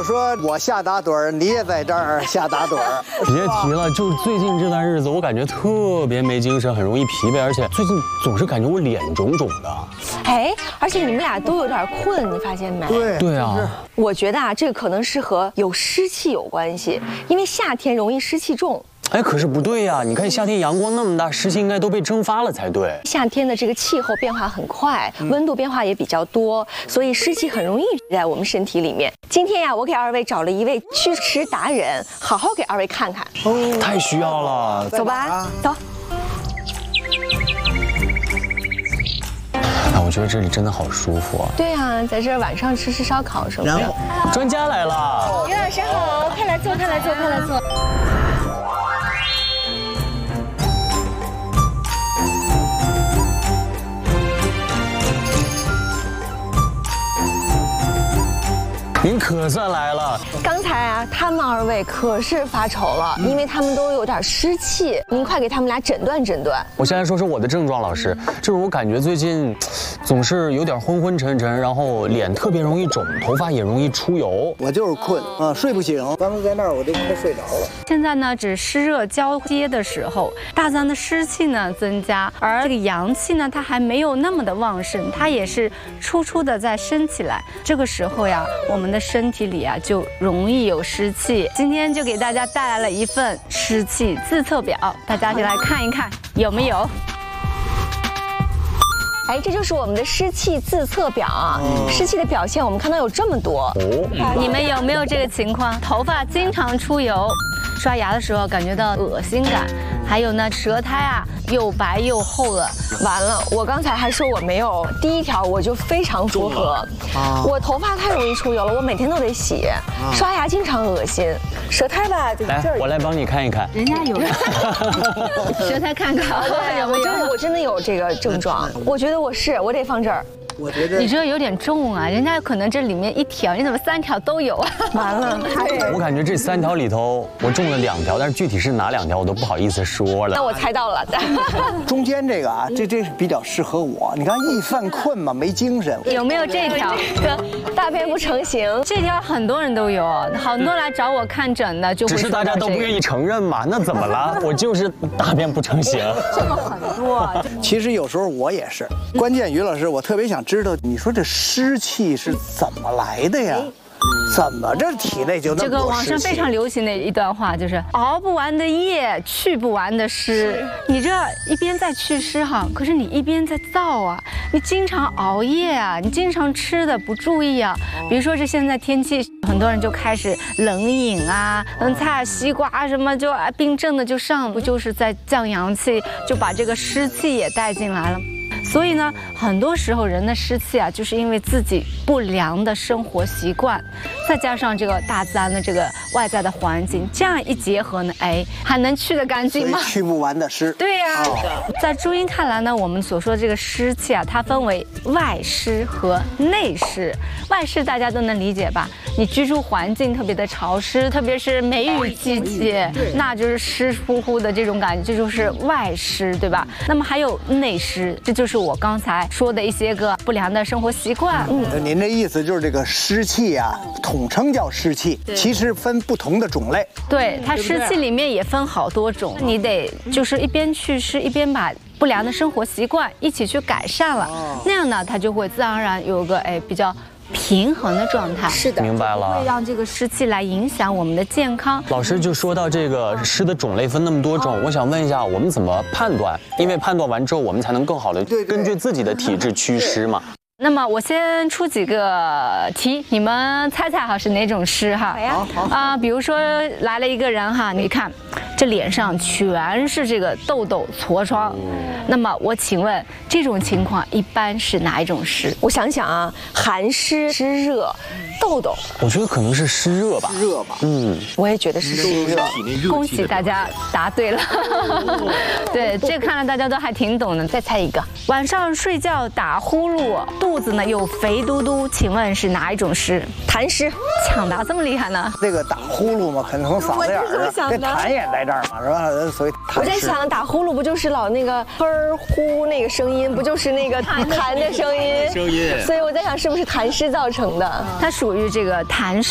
好说我下打盹儿，你也在这儿下打盹儿。 别提了，就最近这段日子，我感觉特别没精神，很容易疲惫，而且最近总是感觉我脸肿肿的。 哎，而且你们俩都有点困，你发现没？ 对啊， 我觉得啊，这个可能是和有湿气有关系，因为夏天容易湿气重。 哎，可是不对呀！你看夏天阳光那么大，湿气应该都被蒸发了才对。 夏天的这个气候变化很快，温度变化也比较多，所以湿气很容易在我们身体里面。今天呀，我给二位找了一位祛湿达人，好好给二位看看。 哦，太需要了。 走吧，走。 啊，我觉得这里真的好舒服啊。 对啊，在这儿晚上吃烧烤什么的。 专家来了。 于老师好，快来坐，快来坐，快来坐。 您可算来了！ 刚才啊，他们二位可是发愁了，因为他们都有点湿气。您快给他们俩诊断诊断。 我先来说说我的症状，老师，就是我感觉最近总是有点昏昏沉沉，然后脸特别容易肿，头发也容易出油。 我就是困啊，睡不醒。刚才在那儿我就快睡着了。 现在呢，指湿热交接的时候，大自然的湿气呢增加，而这个阳气呢，它还没有那么的旺盛，它也是初的在升起来。这个时候呀，我们的身体里啊就容易有湿气。今天就给大家带来了一份湿气自测表，大家一起来看一看有没有。 哎，这就是我们的湿气自测表啊！湿气的表现我们看到有这么多。 你们有没有这个情况？头发经常出油，刷牙的时候感觉到恶心感，还有呢，舌苔啊又白又厚的。 完了，我刚才还说我没有，第一条我就非常符合。我头发太容易出油了，我每天都得洗，刷牙经常恶心，舌苔吧就这儿。 来，我来帮你看一看。 人家有舌苔看看有没有？ 我真的有这个症状，我觉得我得放这儿。 我觉得你这有点重啊，人家可能这里面1条，你怎么3条都有啊？ 完了， 我感觉这3条里头，我中了2条，但是具体是哪2条我都不好意思说了。 那我猜到了。 中间这个啊，这比较适合我。你看易犯困嘛，没精神。 有没有这条？ 大便不成形， 这条很多人都有，很多来找我看诊的就会。 只是大家都不愿意承认嘛，那怎么了？我就是大便不成形。 这个很多。 其实有时候我也是。关键于老师，我特别想知道，你说这湿气是怎么来的呀？怎么这体内就那么多湿气？ 这个网上非常流行的一段话就是熬不完的夜，去不完的湿。你这一边在祛湿哈，可是你一边在燥啊，你经常熬夜啊，你经常吃的不注意啊。比如说这现在天气，很多人就开始冷饮啊，菜、西瓜什么就病症的就上，不就是在降阳气，就把这个湿气也带进来了。 所以呢，很多时候人的湿气啊，就是因为自己不良的生活习惯，再加上这个大自然的这个外在的环境，这样一结合呢，哎，还能去得干净吗？ 去不完的湿。 对呀，在中医看来呢，我们所说的这个湿气啊，它分为外湿和内湿。外湿大家都能理解吧？你居住环境特别的潮湿，特别是梅雨季节，那就是湿乎乎的这种感觉，这就是外湿，对吧？那么还有内湿，这就是我刚才说的一些个不良的生活习惯。 您这意思就是这个湿气啊，统称叫湿气，其实分不同的种类。 对，它湿气里面也分好多种，你得就是一边祛湿，一边把不良的生活习惯一起去改善了，那样呢，它就会自然而然有个比较平衡的状态。 是的， 明白了， 会让这个湿气来影响我们的健康。 老师就说到这个湿的种类分那么多种，我想问一下，我们怎么判断？因为判断完之后，我们才能更好的根据自己的体质祛湿嘛。 那么我先出几个题，你们猜猜哈是哪种湿哈？ 好呀。 比如说来了一个人哈，你看这脸上全是这个痘痘痤疮，那么我请问这种情况一般是哪一种湿？ 我想想啊，寒湿、湿热、痘痘， 我觉得可能是湿热吧。 热吧， 我也觉得是湿热。 恭喜大家答对了。对，这看来大家都还挺懂的。再猜一个，晚上睡觉打呼噜，肚子呢又肥嘟嘟，请问是哪一种湿？ 痰湿。 抢答这么厉害呢？ 这个打呼噜嘛，可能从嗓子眼儿啊，这痰也在这儿嘛，是吧？所以我在想，打呼噜不就是老那个喷儿呼那个声音，不就是那个痰的声音？所以我在想，是不是痰湿造成的？ 它属于这个痰湿。